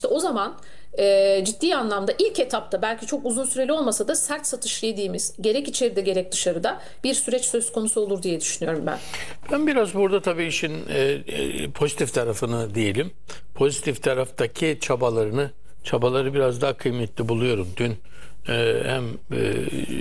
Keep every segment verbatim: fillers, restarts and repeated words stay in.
İşte o zaman e, ciddi anlamda ilk etapta belki çok uzun süreli olmasa da sert satış yediğimiz gerek içeride gerek dışarıda bir süreç söz konusu olur diye düşünüyorum ben. Ben biraz burada tabii işin e, e, pozitif tarafını diyelim. Pozitif taraftaki çabalarını, çabaları biraz daha kıymetli buluyorum. Dün e, hem e,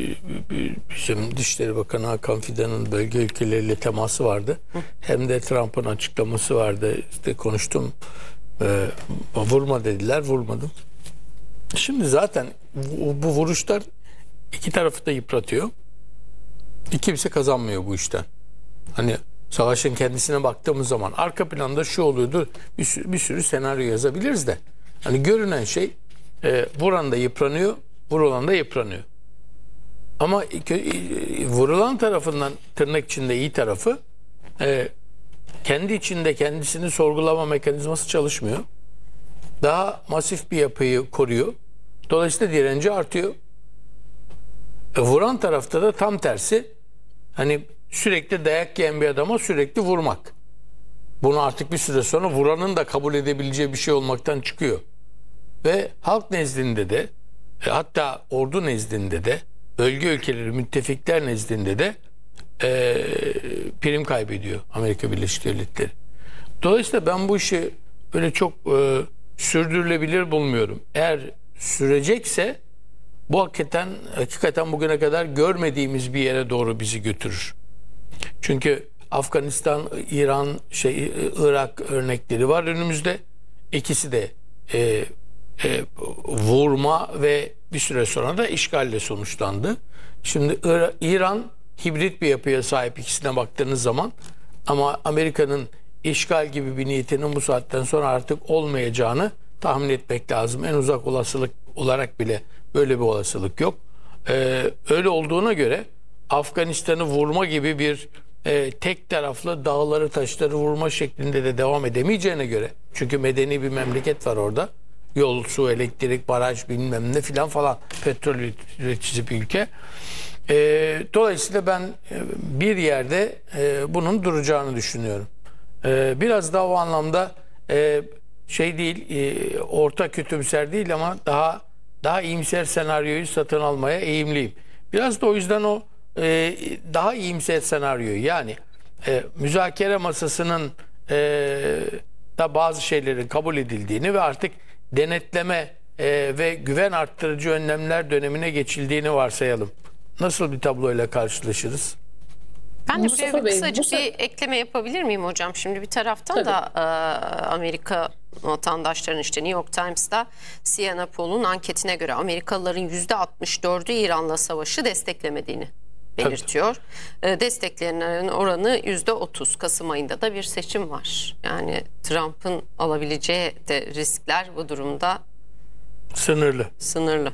bizim Dışişleri Bakanı Hakan Fidan'ın bölge ülkeleriyle teması vardı. Hem de Trump'ın açıklaması vardı. İşte konuştum. E, vurma dediler, vurmadım. Şimdi zaten bu, bu vuruşlar iki tarafı da yıpratıyor. Kimse kazanmıyor bu işten. Hani savaşın kendisine baktığımız zaman arka planda şu oluyordu, bir sürü, bir sürü senaryo yazabiliriz de. Hani görünen şey e, vuran da yıpranıyor, vurulan da yıpranıyor. Ama e, vurulan tarafından tırnak içinde iyi tarafı e, kendi içinde kendisini sorgulama mekanizması çalışmıyor. Daha masif bir yapıyı koruyor. Dolayısıyla direnci artıyor. E, vuran tarafta da tam tersi. Hani sürekli dayak yiyen bir adama sürekli vurmak. Bunu artık bir süre sonra vuranın da kabul edebileceği bir şey olmaktan çıkıyor. Ve halk nezdinde de e, hatta ordu nezdinde de bölge ülkeleri, müttefikler nezdinde de e, prim kaybediyor Amerika Birleşik Devletleri. Dolayısıyla ben bu işi böyle çok e, sürdürülebilir bulmuyorum. Eğer sürecekse bu hakikaten, hakikaten bugüne kadar görmediğimiz bir yere doğru bizi götürür. Çünkü Afganistan, İran, şey, Irak örnekleri var önümüzde. İkisi de e, e, vurma ve bir süre sonra da işgalle sonuçlandı. Şimdi İran hibrit bir yapıya sahip ikisine baktığınız zaman, ama Amerika'nın işgal gibi bir niyetinin bu saatten sonra artık olmayacağını tahmin etmek lazım. En uzak olasılık olarak bile böyle bir olasılık yok. Ee, öyle olduğuna göre Afganistan'ı vurma gibi bir e, tek taraflı dağları taşları vurma şeklinde de devam edemeyeceğine göre, çünkü medeni bir memleket var orada. Yol, su, elektrik, baraj bilmem ne filan falan, petrol üreticisi bir ülke. E, dolayısıyla ben e, bir yerde e, bunun duracağını düşünüyorum. E, biraz daha o anlamda e, şey değil, e, orta kötümser değil ama daha daha iyimser senaryoyu satın almaya eğimliyim. Biraz da o yüzden o e, daha iyimser senaryoyu, yani e, müzakere masasının e, da bazı şeylerin kabul edildiğini ve artık denetleme e, ve güven arttırıcı önlemler dönemine geçildiğini varsayalım. Nasıl bir tabloyla karşılaşırız? Ben de buraya Mustafa bir Bey, kısacık bu bir ekleme yapabilir miyim hocam? Şimdi bir taraftan Tabii. da e, Amerika vatandaşlarının, işte New York Times'ta Siena Paul'un anketine göre Amerikalıların yüzde altmış dördü İran'la savaşı desteklemediğini belirtiyor. E, destekleyenlerin oranı yüzde otuz. Kasım ayında da bir seçim var. Yani Trump'ın alabileceği de riskler bu durumda Sınırlı. sınırlı.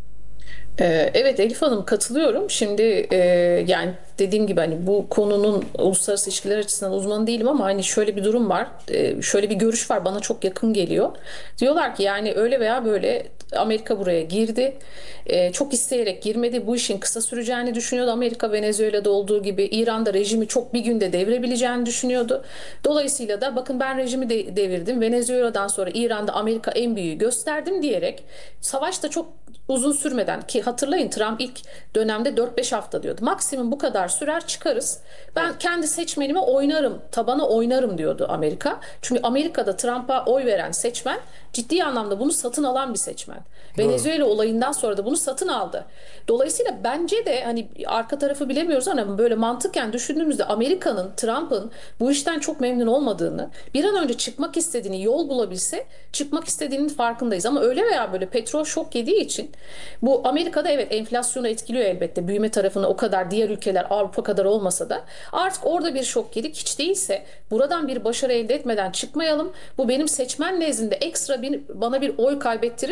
Ee, Evet Elif Hanım, katılıyorum. Şimdi e, yani dediğim gibi hani bu konunun uluslararası ilişkiler açısından uzman değilim ama hani şöyle bir durum var. E, şöyle bir görüş var, bana çok yakın geliyor. Diyorlar ki yani öyle veya böyle Amerika buraya girdi. E, çok isteyerek girmedi. Bu işin kısa süreceğini düşünüyordu. Amerika Venezuela'da olduğu gibi İran'da rejimi çok bir günde devirebileceğini düşünüyordu. Dolayısıyla da bakın ben rejimi de devirdim. Venezuela'dan sonra İran'da Amerika en büyüğü gösterdim diyerek savaş da çok uzun sürmeden, ki hatırlayın Trump ilk dönemde dört beş hafta diyordu. Maksimum bu kadar sürer, çıkarız. Ben evet. kendi seçmenime oynarım, tabana oynarım diyordu Amerika. Çünkü Amerika'da Trump'a oy veren seçmen ciddi anlamda bunu satın alan bir seçmen. Doğru. Venezuela olayından sonra da bunu satın aldı. Dolayısıyla bence de hani arka tarafı bilemiyoruz ama böyle mantıken düşündüğümüzde Amerika'nın, Trump'ın bu işten çok memnun olmadığını, bir an önce çıkmak istediğini, yol bulabilse çıkmak istediğinin farkındayız. Ama öyle veya böyle petrol şok yediği için bu Amerika'da evet enflasyonu etkiliyor elbette. Büyüme tarafını o kadar diğer ülkeler Avrupa kadar olmasa da artık orada bir şok yedik. Hiç değilse buradan bir başarı elde etmeden çıkmayalım. Bu benim seçmen nezdinde ekstra bir, bana bir oy kaybettirir.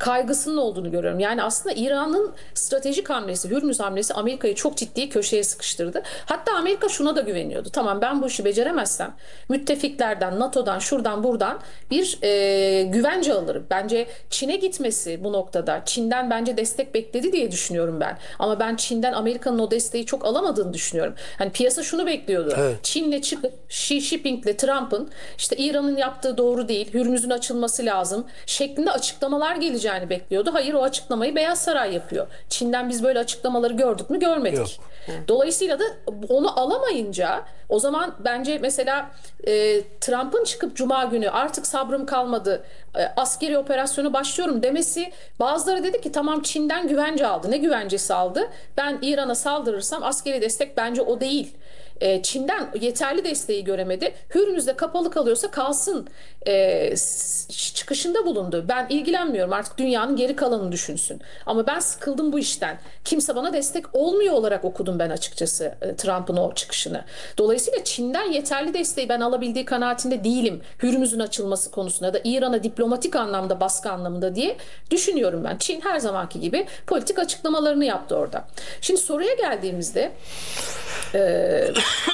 kaygısının olduğunu görüyorum. Yani aslında İran'ın stratejik hamlesi, Hürmüz hamlesi Amerika'yı çok ciddi köşeye sıkıştırdı. Hatta Amerika şuna da güveniyordu. Tamam, ben bu işi beceremezsem müttefiklerden, NATO'dan, şuradan buradan bir e, güvence alırım. Bence Çin'e gitmesi bu noktada, Çin'den bence destek bekledi diye düşünüyorum ben. Ama ben Çin'den Amerika'nın o desteği çok alamadığını düşünüyorum. Hani piyasa şunu bekliyordu. Evet. Çin'le çıkıp Xi Jinping'le Trump'ın işte İran'ın yaptığı doğru değil, Hürmüz'ün açılması lazım şeklinde açıklamalar geleceğini bekliyordu. Hayır, o açıklamayı Beyaz Saray yapıyor. Çin'den biz böyle açıklamaları gördük mü? Görmedik. Yok. Dolayısıyla da onu alamayınca o zaman bence mesela e, Trump'ın çıkıp Cuma günü artık sabrım kalmadı, e, askeri operasyonu başlıyorum demesi, bazıları dedi ki tamam, Çin'den güvence aldı. Ne güvencesi aldı? Ben İran'a saldırırsam askeri destek, bence o değil. E, Çin'den yeterli desteği göremedi. Hürmüz'de kapalı kalıyorsa kalsın e, çıkışında bulundu. Ben ilgilenmiyorum, artık dünyanın geri kalanını düşünsün. Ama ben sıkıldım bu işten. Kimse bana destek olmuyor olarak okudum ben açıkçası e, Trump'ın o çıkışını. Dolayısıyla Çin'den yeterli desteği ben alabildiği kanaatinde değilim. Hürmüz'ün açılması konusunda ya da İran'a diplomatik anlamda, baskı anlamında diye düşünüyorum ben. Çin her zamanki gibi politik açıklamalarını yaptı orada. Şimdi soruya geldiğimizde e,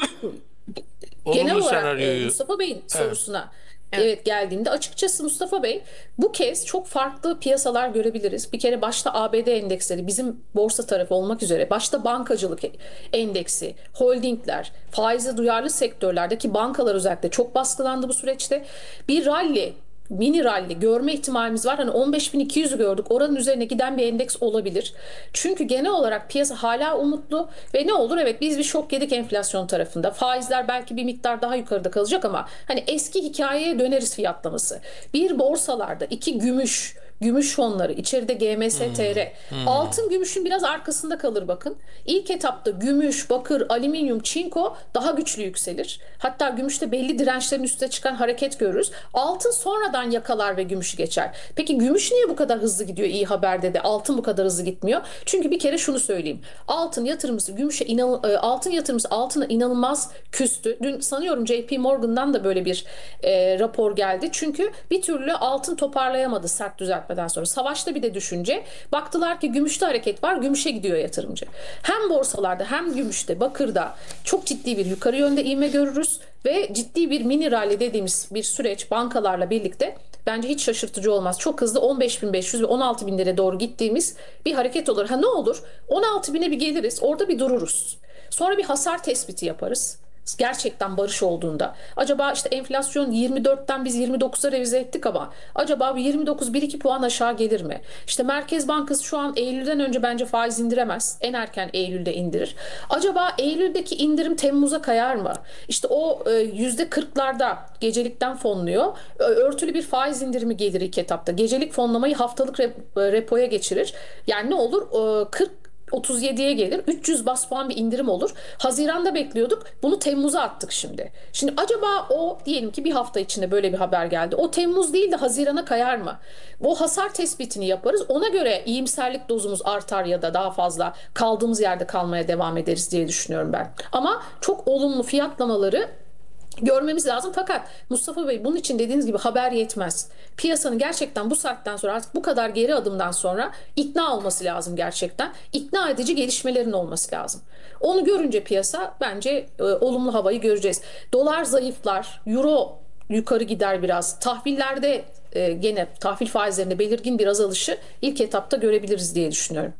genel Olumlu olarak e, senaryoyu Mustafa Bey'in sorusuna evet geldiğimde, açıkçası Mustafa Bey, bu kez çok farklı piyasalar görebiliriz. Bir kere başta A B D endeksleri, bizim borsa tarafı olmak üzere, başta bankacılık endeksi, holdingler, faize duyarlı sektörlerdeki bankalar özellikle çok baskılandı bu süreçte. Bir rally, mini rally görme ihtimalimiz var. Hani on beş bin iki yüzü gördük. Oranın üzerine giden bir endeks olabilir. Çünkü genel olarak piyasa hala umutlu ve ne olur, evet biz bir şok yedik enflasyon tarafında. Faizler belki bir miktar daha yukarıda kalacak ama hani eski hikayeye döneriz fiyatlaması. Bir, borsalarda; iki, gümüş, gümüş fonları, içeride G M S T R. Hmm. Altın gümüşün biraz arkasında kalır bakın. İlk etapta gümüş, bakır, alüminyum, çinko daha güçlü yükselir. Hatta gümüşte belli dirençlerin üstüne çıkan hareket görürüz. Altın sonradan yakalar ve gümüşü geçer. Peki gümüş niye bu kadar hızlı gidiyor iyi haberde de, altın bu kadar hızlı gitmiyor? Çünkü bir kere şunu söyleyeyim. Altın yatırımcısı gümüşe inan altın yatırımcısı altına inanılmaz küstü. Dün sanıyorum J P Morgan'dan da böyle bir e, rapor geldi. Çünkü bir türlü altın toparlayamadı sert düzeltmeden sonra. Savaşta bir de düşünce. Baktılar ki gümüşte hareket var, gümüşe gidiyor yatırımcı. Hem borsalarda hem gümüşte, bakırda çok ciddi bir yukarı yönde ivme görürüz ve ciddi bir mini rally dediğimiz bir süreç bankalarla birlikte bence hiç şaşırtıcı olmaz. Çok hızlı on beş bin beş yüz ve on altı binlere doğru gittiğimiz bir hareket olur. Ha ne olur? on altı bine bir geliriz, orada bir dururuz. Sonra bir hasar tespiti yaparız. Gerçekten barış olduğunda. Acaba işte enflasyon yirmi dörtten biz yirmi dokuza revize ettik ama acaba bir yirmi dokuz bir iki puan aşağı gelir mi? İşte Merkez Bankası şu an Eylül'den önce bence faiz indiremez. En erken Eylül'de indirir. Acaba Eylül'deki indirim Temmuz'a kayar mı? İşte o yüzde kırklarda gecelikten fonluyor. Örtülü bir faiz indirimi gelir ilk etapta. Gecelik fonlamayı haftalık repoya geçirir. Yani ne olur? kırk otuz yediye gelir. üç yüz bas puan bir indirim olur. Haziran'da bekliyorduk. Bunu Temmuz'a attık şimdi. Şimdi acaba o, diyelim ki bir hafta içinde böyle bir haber geldi. O Temmuz değil de Haziran'a kayar mı? O hasar tespitini yaparız. Ona göre iyimserlik dozumuz artar ya da daha fazla kaldığımız yerde kalmaya devam ederiz diye düşünüyorum ben. Ama çok olumlu fiyatlamaları görmemiz lazım. Fakat Mustafa Bey, bunun için dediğiniz gibi haber yetmez. Piyasanın gerçekten bu saatten sonra, artık bu kadar geri adımdan sonra ikna olması lazım gerçekten. İkna edici gelişmelerin olması lazım. Onu görünce piyasa bence e, olumlu havayı göreceğiz. Dolar zayıflar, euro yukarı gider biraz. Tahvillerde e, gene tahvil faizlerinde belirgin bir azalışı ilk etapta görebiliriz diye düşünüyorum.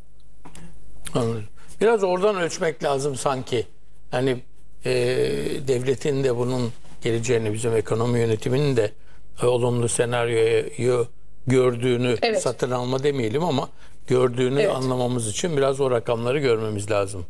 Anladım. Biraz oradan ölçmek lazım sanki. Hani e, devletin de bunun geleceğini, bizim ekonomi yönetiminin de e, olumlu senaryoyu gördüğünü, evet, satın alma demeyelim ama gördüğünü, evet, anlamamız için biraz o rakamları görmemiz lazım.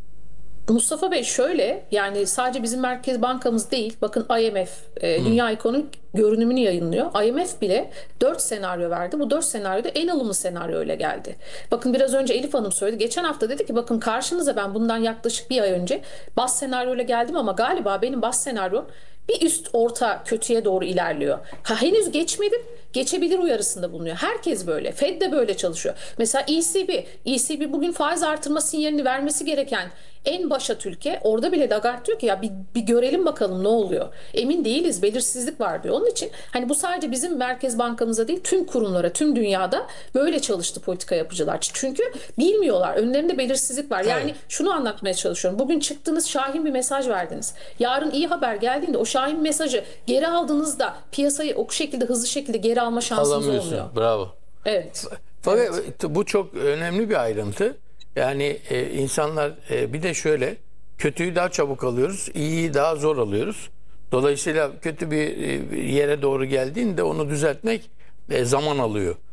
Mustafa Bey şöyle, yani sadece bizim Merkez Bankamız değil, bakın I M F e, Dünya Ekonomik Görünümünü yayınlıyor. I M F bile dört senaryo verdi. Bu dört senaryoda en ılımlı senaryo ile geldi. Bakın biraz önce Elif Hanım söyledi. Geçen hafta dedi ki bakın karşınıza, ben bundan yaklaşık bir ay önce bas senaryo ile geldim ama galiba benim bas senaryom bir üst orta kötüye doğru ilerliyor. Ha, henüz geçmedim, geçebilir uyarısında bulunuyor. Herkes böyle. Fed de böyle çalışıyor. Mesela E C B, E C B bugün faiz artırma sinyalini vermesi gereken en başat ülke. Orada bile Lagarde diyor ki ya bir, bir görelim bakalım ne oluyor. Emin değiliz, belirsizlik var diyor. Onun için hani bu sadece bizim Merkez Bankamıza değil, tüm kurumlara, tüm dünyada böyle çalıştı politika yapıcılar. Çünkü bilmiyorlar. Önlerinde belirsizlik var. Yani Evet. şunu anlatmaya çalışıyorum. Bugün çıktınız, şahin bir mesaj verdiniz. Yarın iyi haber geldiğinde o şahin mesajı geri aldığınızda piyasayı o şekilde hızlı şekilde geri alma şansınız Alamıyorsun. olmuyor. Bravo. Evet. Fakat Evet. bu çok önemli bir ayrıntı. Yani e, insanlar e, bir de şöyle, kötüyü daha çabuk alıyoruz, iyiyi daha zor alıyoruz. Dolayısıyla kötü bir e, yere doğru geldiğinde onu düzeltmek e, zaman alıyor.